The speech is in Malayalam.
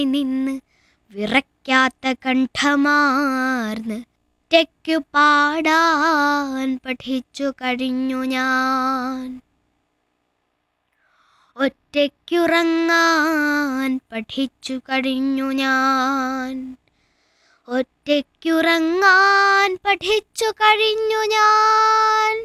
നിന്ന് വിറയ്ക്കാത്ത കണ്ഠമാർന്ന് ഒറ്റയ്ക്കു പാടാൻ പഠിച്ചു കഴിഞ്ഞു ഞാൻ. ഒറ്റയ്ക്കുറങ്ങാൻ പഠിച്ചു കഴിഞ്ഞു ഞാൻ. ഒറ്റയ്ക്കുറങ്ങാൻ പഠിച്ചു കഴിഞ്ഞു ഞാൻ.